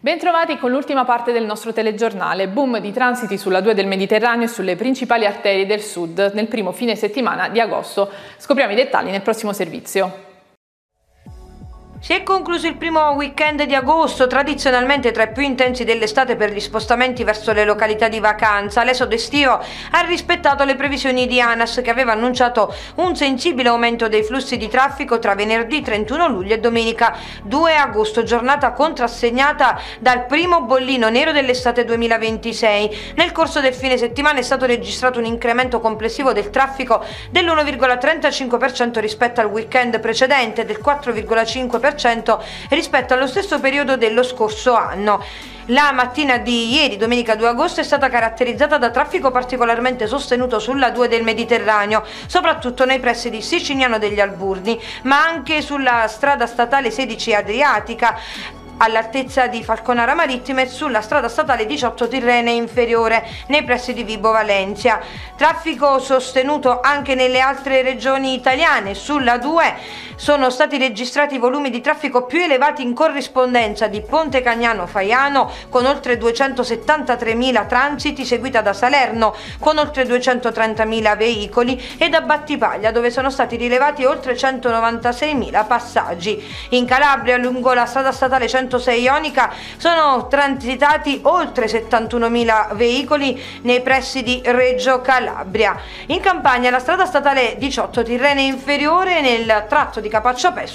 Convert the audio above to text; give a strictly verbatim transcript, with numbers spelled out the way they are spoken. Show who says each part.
Speaker 1: Bentrovati con l'ultima parte del nostro telegiornale. Boom di transiti sulla due del Mediterraneo e sulle principali arterie del sud nel primo fine settimana di agosto. Scopriamo i dettagli nel prossimo servizio.
Speaker 2: Si è concluso il primo weekend di agosto, tradizionalmente tra i più intensi dell'estate per gli spostamenti verso le località di vacanza. L'esodo estivo ha rispettato le previsioni di ANAS, che aveva annunciato un sensibile aumento dei flussi di traffico tra venerdì trentuno luglio e domenica due agosto, giornata contrassegnata dal primo bollino nero dell'estate duemilaventisei. Nel corso del fine settimana è stato registrato un incremento complessivo del traffico dell'uno virgola trentacinque per cento rispetto al weekend precedente e del quattro virgola cinque per cento rispetto allo stesso periodo dello scorso anno. La mattina di ieri, domenica due agosto, è stata caratterizzata da traffico particolarmente sostenuto sulla due del Mediterraneo, soprattutto nei pressi di Sicignano degli Alburni, ma anche sulla strada statale sedici Adriatica, all'altezza di Falconara Marittima, e sulla strada statale diciotto Tirrene Inferiore nei pressi di Vibo Valentia. Traffico sostenuto anche nelle altre regioni italiane. Sulla due sono stati registrati volumi di traffico più elevati in corrispondenza di Ponte Cagnano Faiano, con oltre duecentosettantatremila transiti, seguita da Salerno con oltre duecentotrentamila veicoli, e da Battipaglia, dove sono stati rilevati oltre centonovantaseimila passaggi. In Calabria, lungo la strada statale centosei Ionica, sono transitati oltre settantunomila veicoli nei pressi di Reggio Calabria. In Campania, la strada statale diciotto Tirrene Inferiore, nel tratto di Capaccia Pes